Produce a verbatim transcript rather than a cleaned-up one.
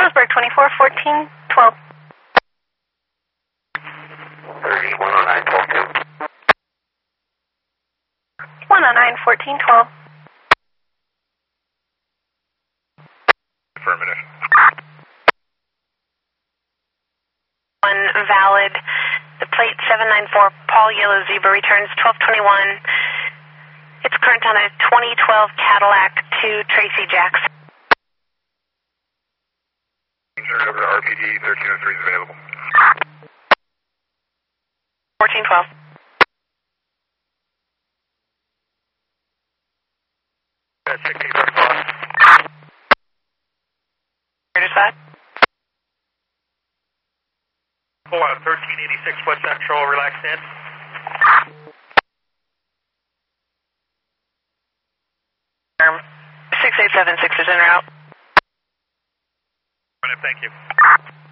Roseburg, twenty-four fourteen twelve. thirty, one oh nine, twelve two. one oh nine fourteen twelve. Affirmative. One valid. The plate seven nine four Paul Yellow Zebra returns twelve twenty-one. It's current on a twenty twelve Cadillac to Tracy Jackson. Turn over to R P D thirteen oh three is available. fourteen twelve. That's six eight seven five. Where is that? Pull out thirteen eighty-six West Central, relax in. six eight seven six is en route. Thank you.